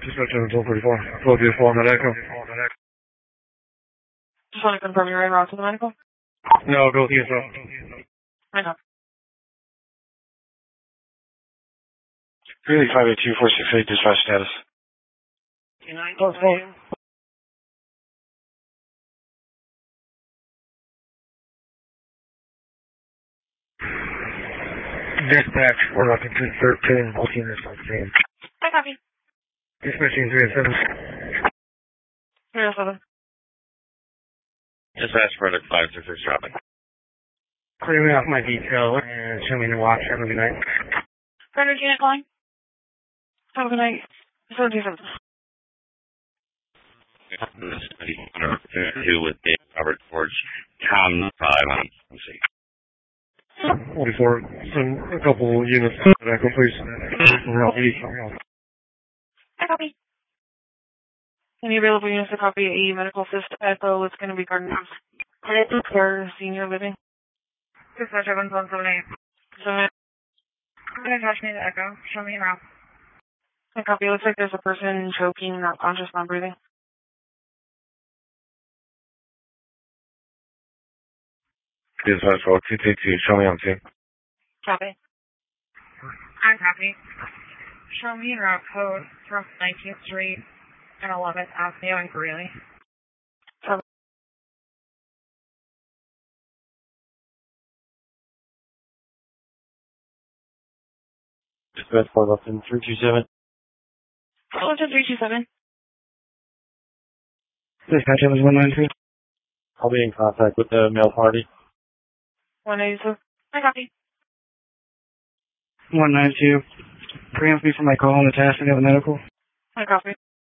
Dispatch 1234. 1234 on that echo. Just want to confirm you're en route to the medical? No, go with ESO. I know. Really 582-468 dispatch status. 29. Dispatch 413, 14 dispatch. I copy. Dispatching 307. 307. Dispatch product 566 dropping. Clear me off my detail and show me the watch. Have a good night. Granted unit calling. Have a good night. 77. Who with Dave Robert George, Tom 5 on see. 44. Send a couple units to that echo, please. I copy. Any available units to copy a medical assist echo is going to be Gardner Care Senior Living. Dispatch 7178. So, I'm going to attach me to echo. Show me around. I copy. It looks like there's a person choking, not conscious, not breathing. Dispatch 222, show me on scene. Copy. I'm copy. Show me en route code from 19th Street and 11th Avenue in Greeley. Dispatch 413-327. 327. Dispatch 192. I'll be in contact with the male party. 182. I copy. 192. Preempt me for my call on the task and the medical. I copy.